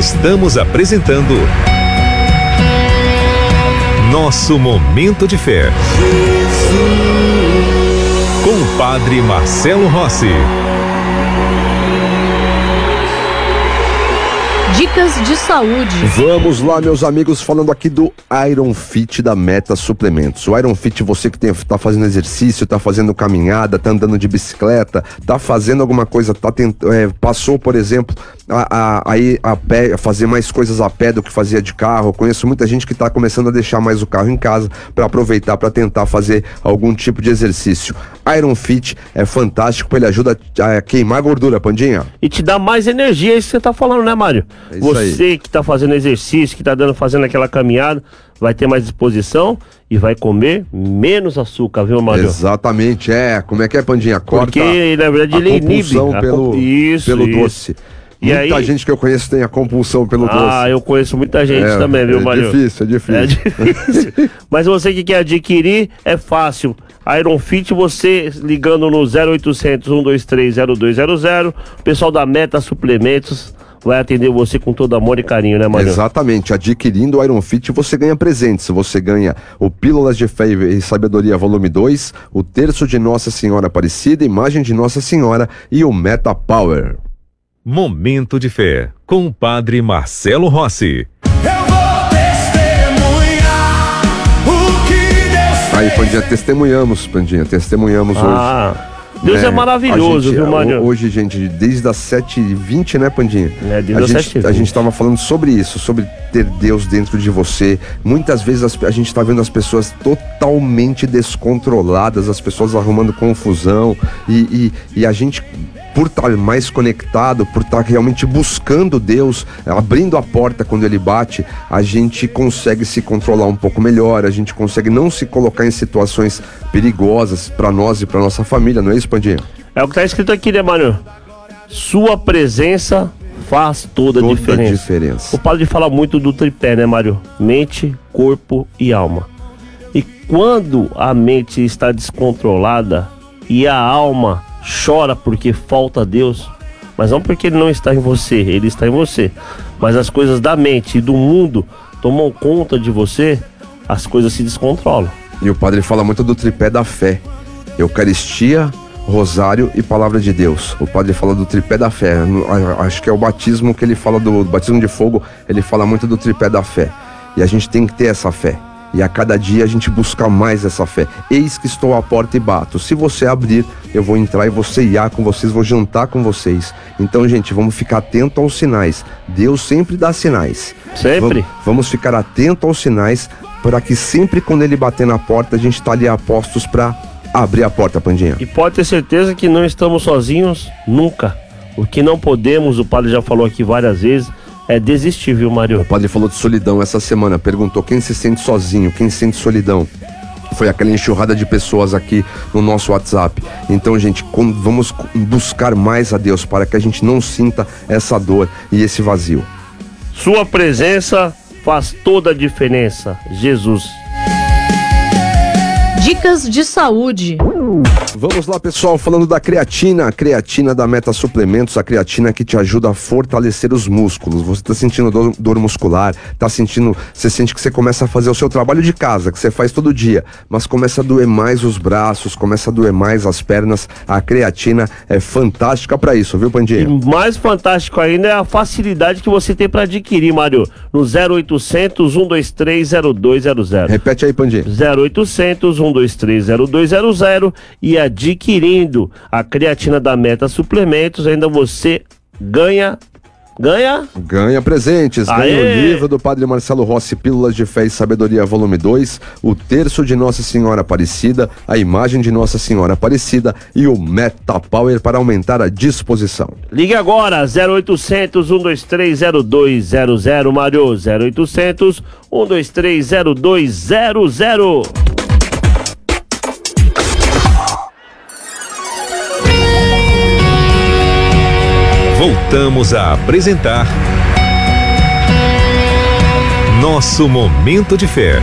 Estamos apresentando Nosso Momento de Fé, com o Padre Marcelo Rossi. Dicas de saúde. Vamos lá, meus amigos, falando aqui do Iron Fit da Meta Suplementos. O Iron Fit, você que tá fazendo exercício, tá fazendo caminhada, tá andando de bicicleta, tá fazendo alguma coisa, passou, por exemplo, a pé, fazer mais coisas a pé do que fazia de carro. Eu conheço muita gente que tá começando a deixar mais o carro em casa para aproveitar, para tentar fazer algum tipo de exercício. Iron Fit é fantástico, ele ajuda a queimar gordura, Pandinha. E te dá mais energia, é isso que você tá falando, né, Mário? É isso você aí. Que tá fazendo exercício, que tá fazendo aquela caminhada, vai ter mais disposição e vai comer menos açúcar, viu, Mário? Exatamente, como é que é, Pandinha? Corta. Porque, na verdade, ele inibe pelo doce. E muita aí, gente que eu conheço tem a compulsão pelo doce. Ah, eu conheço muita gente também, viu, Mário? É difícil. É difícil. Mas você que quer adquirir, é fácil. Iron Fit, você ligando no 0800 123 0200, o pessoal da Meta Suplementos vai atender você com todo amor e carinho, né, Mário? Exatamente, adquirindo o Iron Fit você ganha presentes, você ganha o Pílulas de Fé e Sabedoria volume 2, o Terço de Nossa Senhora Aparecida, Imagem de Nossa Senhora e o Meta Power. Momento de Fé, com o Padre Marcelo Rossi. Eu vou testemunhar o que Deus Aí, Pandinha, testemunhamos hoje. Deus é maravilhoso, viu, Mário? Hoje, gente, desde as 7h20, né, Pandinha? Desde as 7h20. A gente estava falando sobre isso, sobre ter Deus dentro de você. Muitas vezes a gente está vendo as pessoas totalmente descontroladas, as pessoas arrumando confusão e a gente, por estar mais conectado, por estar realmente buscando Deus, abrindo a porta quando Ele bate, a gente consegue se controlar um pouco melhor, a gente consegue não se colocar em situações perigosas para nós e para nossa família, não é isso, Pandinha? É o que está escrito aqui, né, Mário? Sua presença faz toda a diferença. O padre fala muito do tripé, né, Mário? Mente, corpo e alma. E quando a mente está descontrolada e a alma chora porque falta Deus, mas não porque Ele não está em você, Ele está em você, mas as coisas da mente e do mundo tomam conta de você, as coisas se descontrolam. E o padre fala muito do tripé da fé: Eucaristia, Rosário e Palavra de Deus. O padre fala do tripé da fé. Acho que é o batismo que ele fala, do batismo de fogo, ele fala muito do tripé da fé. E a gente tem que ter essa fé. E a cada dia a gente busca mais essa fé. Eis que estou à porta e bato. Se você abrir, eu vou entrar e vou ceiar com vocês, vou jantar com vocês. Então, gente, vamos ficar atento aos sinais. Deus sempre dá sinais. Sempre. Vamos ficar atento aos sinais, para que sempre quando Ele bater na porta, a gente está ali a postos para abrir a porta, Pandinha. E pode ter certeza que não estamos sozinhos nunca. O que não podemos, o padre já falou aqui várias vezes, é desistir, viu, Mário? O padre falou de solidão essa semana, perguntou quem se sente sozinho, quem sente solidão. Foi aquela enxurrada de pessoas aqui no nosso WhatsApp. Então, gente, vamos buscar mais a Deus para que a gente não sinta essa dor e esse vazio. Sua presença faz toda a diferença, Jesus. Dicas de saúde. Vamos lá, pessoal, falando da creatina, a creatina da Meta Suplementos, a creatina que te ajuda a fortalecer os músculos. Você tá sentindo dor muscular, você sente que você começa a fazer o seu trabalho de casa, que você faz todo dia, mas começa a doer mais os braços, começa a doer mais as pernas. A creatina é fantástica para isso, viu, Pandinha? E mais fantástico ainda é a facilidade que você tem para adquirir, Mário, no 0800 123 0200. Repete aí, Pandinha. 0800 123 0200 e adquirindo a creatina da Meta Suplementos, ainda você ganha presentes. Ganha o livro do Padre Marcelo Rossi, Pílulas de Fé e Sabedoria volume 2, o Terço de Nossa Senhora Aparecida, a Imagem de Nossa Senhora Aparecida e o Meta Power para aumentar a disposição. Ligue agora, 0800 123 0200, Mário, 0800 123 0200. Voltamos a apresentar Nosso Momento de Fé,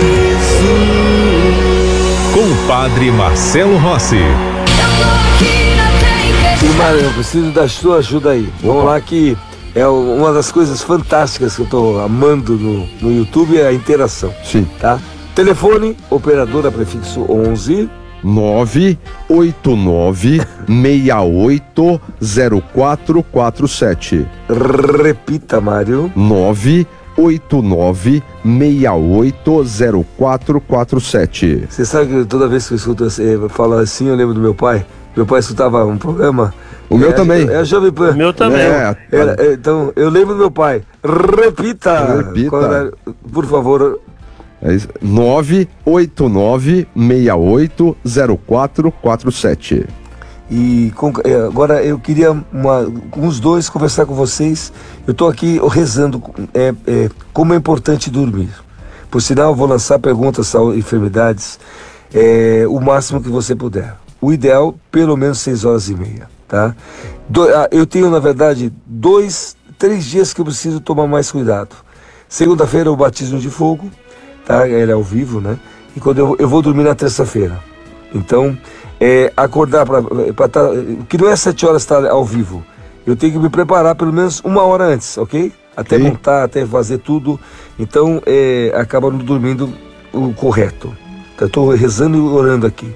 com o Padre Marcelo Rossi. Mário, eu preciso da sua ajuda aí. Vamos lá que É uma das coisas fantásticas que eu tô amando no YouTube, é a interação. Sim. Tá? Telefone, operadora prefixo 11 989-680447. Repita, Mário. 989-680447. Você sabe que toda vez que eu escuto falar assim, eu lembro do meu pai. Meu pai escutava um programa. O meu também. É Jovem Pan. O meu também. Então, eu lembro do meu pai. Repita. Por favor. É isso. 989-680447. E agora eu queria uns dois conversar com vocês. Eu estou aqui rezando como é importante dormir. Por sinal, eu vou lançar perguntas sobre enfermidades o máximo que você puder. O ideal, pelo menos 6 horas e meia, tá? Eu tenho, na verdade, 3 dias que eu preciso tomar mais cuidado. Segunda-feira, o batismo de fogo, tá? Ele é ao vivo, né? E quando eu vou dormir na terça-feira. Então, acordar para que não é 7 horas estar ao vivo. Eu tenho que me preparar pelo menos 1 hora antes, ok? Até montar, até fazer tudo. Então, acaba não dormindo o correto. Eu estou rezando e orando aqui.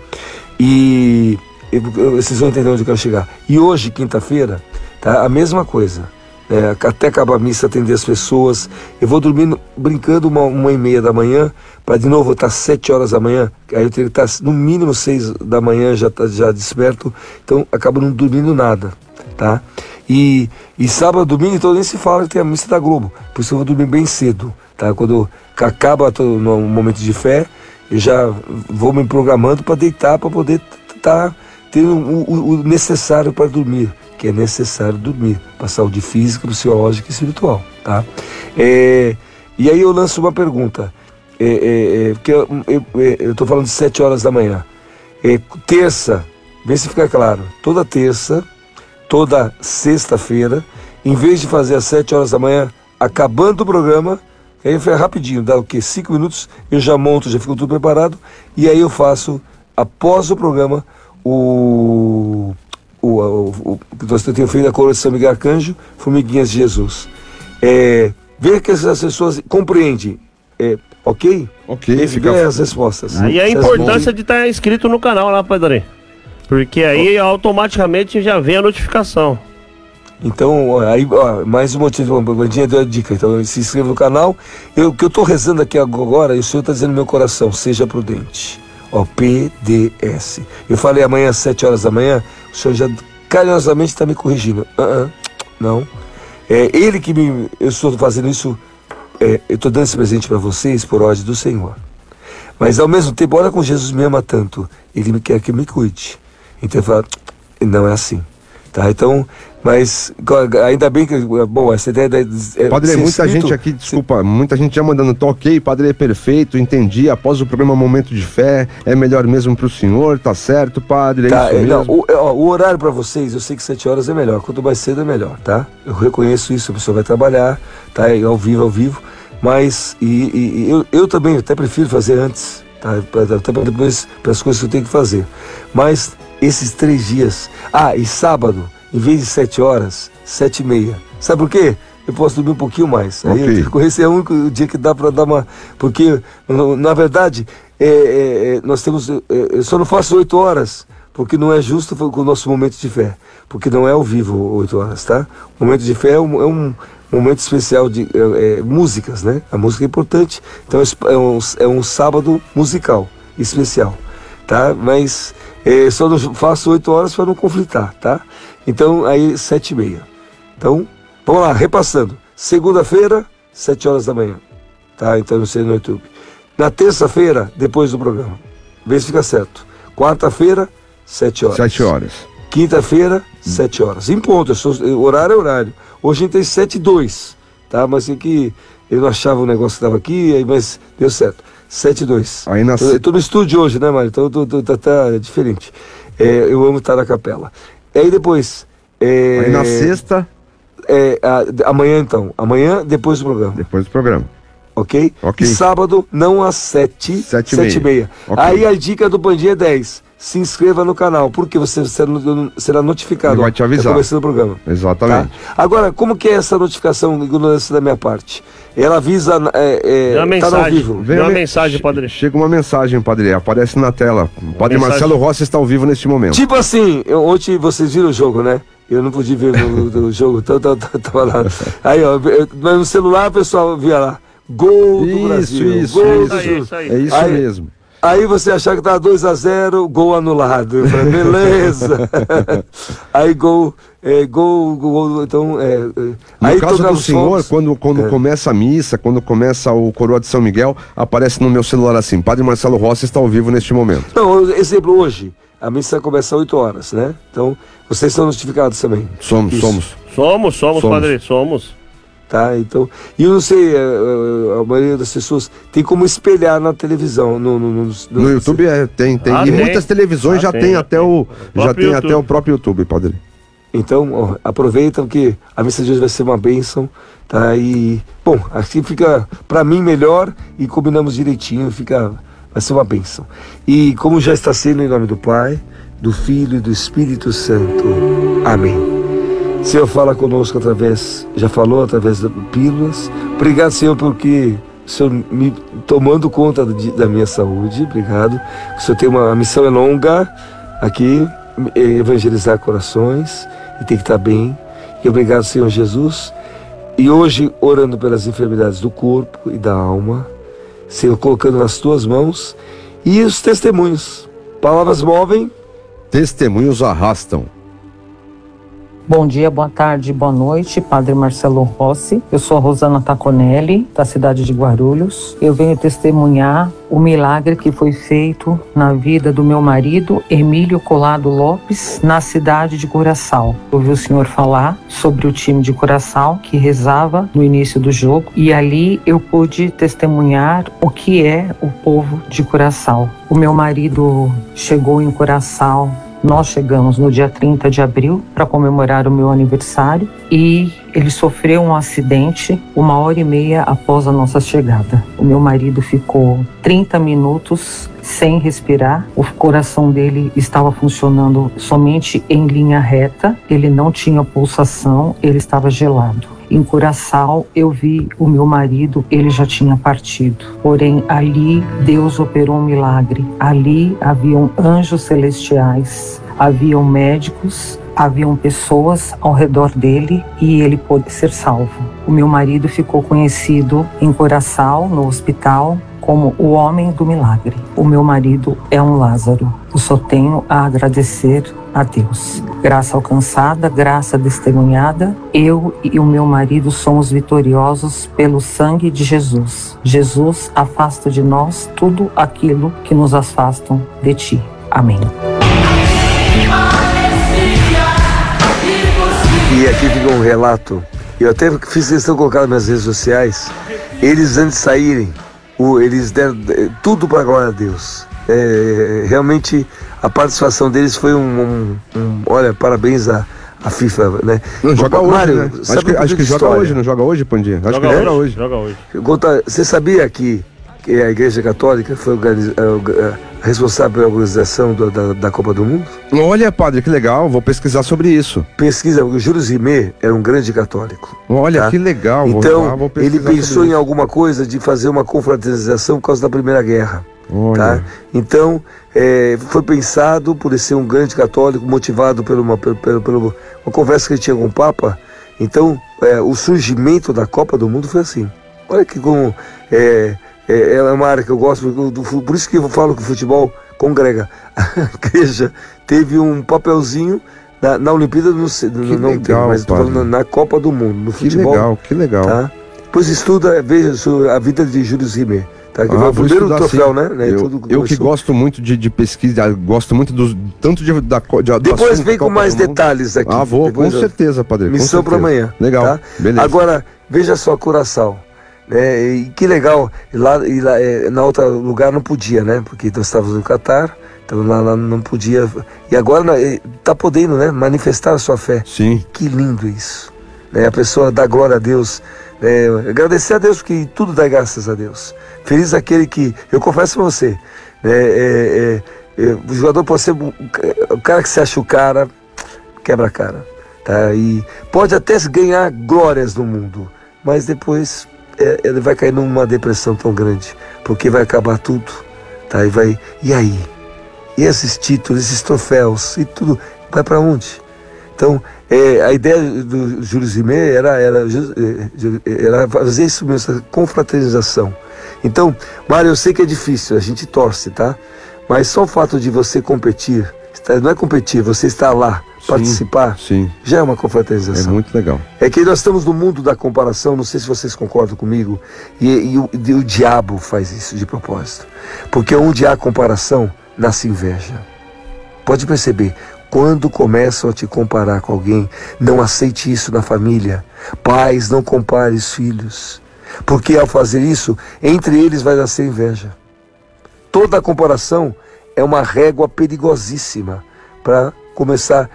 E vocês vão entender onde eu quero chegar. E hoje, quinta-feira, tá? A mesma coisa. Até acabar a missa, atender as pessoas. Eu vou dormir brincando 1h30 da manhã, para de novo estar 7 horas da manhã. Aí eu tenho que estar no mínimo 6 da manhã já desperto. Então acabo não dormindo nada, tá? E sábado, domingo, então nem se fala que tem a missa da Globo. Por isso eu vou dormir bem cedo, tá? Quando acaba no momento de fé, eu já vou me programando para deitar, para poder estar tendo o necessário para dormir, que é necessário dormir, para saúde física, psicológica e espiritual, tá? E aí eu lanço uma pergunta, porque eu estou falando de 7 horas da manhã. Terça, vê se fica claro, toda terça, toda sexta-feira, em vez de fazer às 7 horas da manhã, acabando o programa, aí foi rapidinho, dá o quê? 5 minutos, eu já monto, já fico tudo preparado, e aí eu faço, após o programa, eu tenho feito a coroa de São Miguel Arcanjo, Formiguinhas de Jesus. Ver que essas pessoas compreendem, ok? Ok, fica as respostas. Aí a importância de estar inscrito no canal lá, Padre. Porque aí automaticamente já vem a notificação. Então, aí, mais um motivo, a Bandinha deu a dica. Então, se inscreva no canal. O que eu estou rezando aqui agora, e o Senhor está dizendo no meu coração, seja prudente. PDS. Eu falei amanhã às 7 horas da manhã, o Senhor já carinhosamente está me corrigindo. Não. Ele que eu estou fazendo isso, eu estou dando esse presente para vocês por ordem do Senhor. Mas ao mesmo tempo, olha como Jesus me ama tanto. Ele quer que eu me cuide. Então eu falo, não é assim. Tá? Então, mas ainda bem que, bom, essa ideia Padre, muita gente aqui, desculpa, muita gente já mandando, tá ok, Padre, é perfeito, entendi, após o programa Momento de Fé, é melhor mesmo pro senhor, tá certo, Padre, tá, isso mesmo? Não, o horário para vocês, eu sei que 7 horas é melhor, quanto mais cedo é melhor, tá? Eu reconheço isso, a pessoa vai trabalhar, tá, ao vivo, mas eu também até prefiro fazer antes, tá? Até para depois, para as coisas que eu tenho que fazer, mas esses 3 dias, e sábado, em vez de 7 horas, 7h30. Sabe por quê? Eu posso dormir um pouquinho mais. Aí esse é o único dia que dá para dar uma... Porque, na verdade, nós temos... eu só não faço 8 horas, porque não é justo com o nosso momento de fé. Porque não é ao vivo 8 horas, tá? O momento de fé é um momento especial de músicas, né? A música é importante. Então é um sábado musical, especial, tá? Mas... só não faço 8 horas para não conflitar, tá? Então, aí 7h30. Então, vamos lá, repassando. Segunda-feira, 7 horas da manhã. Tá? Então, não sei no YouTube. Na terça-feira, depois do programa. Vê se fica certo. Quarta-feira, 7 horas. 7 horas. Quinta-feira, 7 horas. Em ponto, horário é horário. Hoje a gente tem 7h02, tá? Mas é que eu não achava o negócio que estava aqui, mas deu certo. 7h02. Eu tô no estúdio hoje, né, Mário? Então tá diferente. Eu amo estar na capela. Aí depois... aí na sexta... amanhã então. Amanhã, depois do programa. Depois do programa. Ok? E sábado, não às 7h30. Okay. Aí a dica do Pandinha é 10. se inscreva no canal, porque você será notificado. Ele vai te avisar. Tá começando o programa. Exatamente. Tá? Agora, como que é essa notificação, ignorância da minha parte? Ela avisa, tá ao vivo. Vem uma mensagem, Padre. Chega uma mensagem, Padre, aparece na tela. O Padre Mensagem. Marcelo Rossi está ao vivo neste momento. Tipo assim, ontem vocês viram o jogo, né? Eu não podia ver o jogo, tava lá. Aí, ó, mas no celular o pessoal via lá, gol do Brasil. Isso. É isso mesmo. Aí você achar que tava 2-0, gol anulado. Eu falei, beleza. Aí gol, então... No caso do senhor, quando começa a missa, quando começa o Coroa de São Miguel, aparece no meu celular assim, Padre Marcelo Rossi está ao vivo neste momento. Não, exemplo, hoje, a missa começa às 8 horas, né? Então, vocês são notificados também. Somos, Padre, somos. Tá, então, e eu não sei, a maioria das pessoas tem como espelhar na televisão, no YouTube tem. E muitas televisões já tem até o próprio YouTube, Padre. Então, ó, aproveitam que a missa de hoje vai ser uma bênção, tá? E, bom, assim fica para mim melhor e combinamos direitinho, vai ser uma bênção. E como já está sendo, em nome do Pai, do Filho e do Espírito Santo. Amém. Senhor, fala conosco já falou através de pílulas. Obrigado, Senhor, porque o Senhor me tomando conta da minha saúde. Obrigado. O Senhor tem a missão é longa aqui, evangelizar corações e tem que estar bem. E obrigado, Senhor Jesus. E hoje, orando pelas enfermidades do corpo e da alma, Senhor, colocando nas tuas mãos. E os testemunhos. Palavras movem. Testemunhos arrastam. Bom dia, boa tarde, boa noite, Padre Marcelo Rossi. Eu sou a Rosana Taconelli, da cidade de Guarulhos. Eu venho testemunhar o milagre que foi feito na vida do meu marido, Emílio Colado Lopes, na cidade de Curaçao. Ouvi o senhor falar sobre o time de Curaçao que rezava no início do jogo e ali eu pude testemunhar o que é o povo de Curaçao. O meu marido chegou em Curaçao. Nós chegamos no dia 30 de abril para comemorar o meu aniversário e ele sofreu um acidente 1h30 após a nossa chegada. O meu marido ficou 30 minutos sem respirar, o coração dele estava funcionando somente em linha reta, ele não tinha pulsação, ele estava gelado. Em Curaçao, eu vi o meu marido, ele já tinha partido. Porém, ali, Deus operou um milagre. Ali haviam anjos celestiais, haviam médicos, haviam pessoas ao redor dele e ele pôde ser salvo. O meu marido ficou conhecido em Curaçao, no hospital, como o homem do milagre. O meu marido é um Lázaro. Eu só tenho a agradecer a Deus. Graça alcançada, graça testemunhada, eu e o meu marido somos vitoriosos pelo sangue de Jesus. Jesus, afasta de nós tudo aquilo que nos afastam de ti. Amém. E aqui fica um relato, eu até fiz questão de colocar nas minhas redes sociais, eles antes de saírem, eles deram tudo para a glória a Deus. Realmente a participação deles foi olha, parabéns à FIFA, né? Não, joga hoje, Mário, né? Acho que joga hoje, não joga hoje, Pandinha? Acho que joga hoje. Joga hoje. Você sabia que a Igreja Católica foi responsável pela organização da Copa do Mundo? Olha, padre, que legal, vou pesquisar sobre isso. Pesquisa, o Júlio Rimet era um grande católico. Olha, tá? que legal. Então, ele pensou em alguma coisa de fazer uma confraternização por causa da Primeira Guerra. Tá? Então, foi pensado por ele ser um grande católico, motivado por uma conversa que ele tinha com o Papa. Então, o surgimento da Copa do Mundo foi assim. Olha que como... é uma área que eu gosto, por isso que eu falo que o futebol congrega. A igreja teve um papelzinho na Olimpíada, não tem, mas estou falando na Copa do Mundo, no futebol. Que legal. Tá? Pois estuda, veja a vida de Júlio Rimet. Tá? Que foi o primeiro troféu, né? Eu que gosto muito de pesquisa, gosto muito tanto do depois vem com mais detalhes aqui. Vou, com certeza, padre. Missão para amanhã. Legal, tá? Beleza. Agora, veja só Curaçao. E que legal, lá na outro lugar não podia, né? Porque nós estávamos no Catar, então lá não podia. E agora está podendo, né? Manifestar a sua fé. Sim. Que lindo isso. A pessoa dá glória a Deus. Agradecer a Deus, porque tudo dá graças a Deus. Feliz aquele que, eu confesso para você, O jogador pode ser o cara que se acha o cara, quebra a cara. Tá? E pode até ganhar glórias no mundo, mas depois ele vai cair numa depressão tão grande, porque vai acabar tudo. Tá? E aí? E esses títulos, esses troféus, e tudo, vai para onde? Então, a ideia do Júlio Zimmer era fazer isso mesmo, essa confraternização. Então, Mário, eu sei que é difícil, a gente torce, tá? Mas só o fato de você competir, não é competir, você estar lá, participar, já é uma confraternização. É muito legal. É que nós estamos no mundo da comparação, não sei se vocês concordam comigo, e o diabo faz isso de propósito. Porque onde há comparação, nasce inveja. Pode perceber, quando começam a te comparar com alguém, não aceite isso na família. Pais, não compare os filhos, porque ao fazer isso, entre eles vai nascer inveja. Toda comparação é uma régua perigosíssima para começar.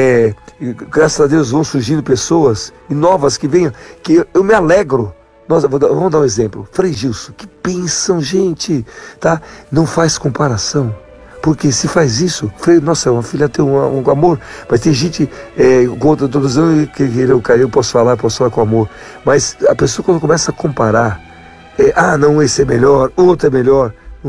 Graças a Deus vão surgindo pessoas novas que venham, que eu me alegro. Vamos dar um exemplo. Frei Gilson, que bênção, gente, tá? Não faz comparação. Porque se faz isso, nossa, uma filha tem um amor, mas tem gente, contra todos os que eu posso falar com amor. Mas a pessoa quando começa a comparar, não, esse é melhor, outro é melhor.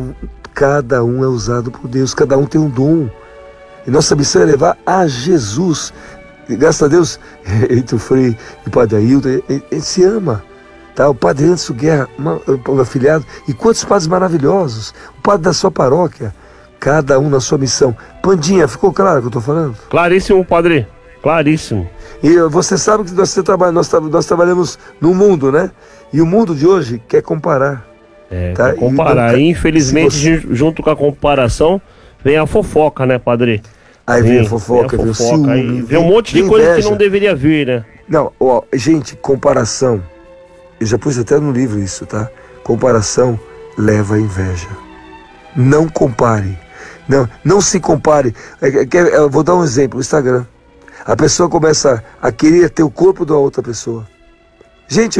Cada um é usado por Deus, cada um tem um dom. E nossa missão é levar a Jesus. E, graças a Deus, entre o Frei e o Padre Ailton, ele se ama. Tá? O Padre Anderson Guerra, um afilhado, e quantos padres maravilhosos, o padre da sua paróquia. Cada um na sua missão. Pandinha, ficou claro o que eu estou falando? Claríssimo, padre. Claríssimo. E você sabe que nós trabalhamos no mundo, né? E o mundo de hoje quer comparar. Tá? Quer comparar. E infelizmente, junto com a comparação, vem a fofoca, né, padre? Aí vem a fofoca, vem o ciúme. Vem um monte de coisa que não deveria vir, né? Não, gente, comparação. Eu já pus até no livro isso, tá? Comparação leva a inveja. Não compare. Não se compare. Eu vou dar um exemplo, o Instagram. A pessoa começa a querer ter o corpo da outra pessoa. Gente,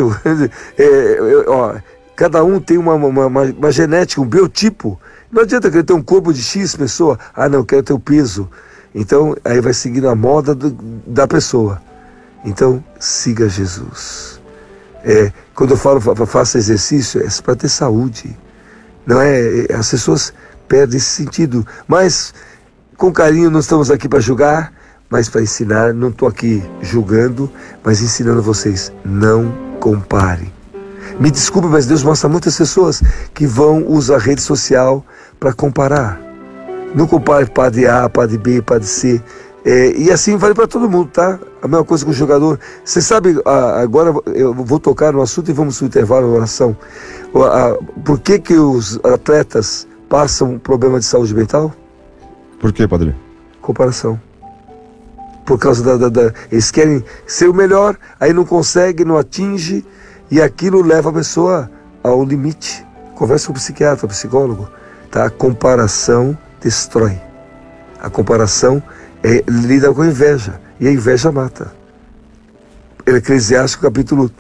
cada um tem uma genética, um biotipo. Não adianta querer ter um corpo de X pessoa. Não, eu quero ter o peso. Então, aí vai seguindo a moda da pessoa. Então, siga Jesus. Quando eu falo faça exercício, é para ter saúde. Não é? As pessoas perdem esse sentido. Mas, com carinho, não estamos aqui para julgar, mas para ensinar. Não estou aqui julgando, mas ensinando vocês. Não compare. Me desculpe, mas Deus mostra muitas pessoas que vão usar a rede social para comparar. Não compare padre A, padre B, padre C. E assim vale para todo mundo, tá? A mesma coisa com o jogador. Você sabe, agora eu vou tocar no assunto e vamos no intervalo, na oração. Por que os atletas passam problema de saúde mental? Por quê, padre? Comparação. Por causa eles querem ser o melhor, aí não consegue, não atinge, e aquilo leva a pessoa ao limite. Conversa com o psiquiatra, o psicólogo. Tá? A comparação destrói. A comparação lida com a inveja, e a inveja mata. Eclesiástico capítulo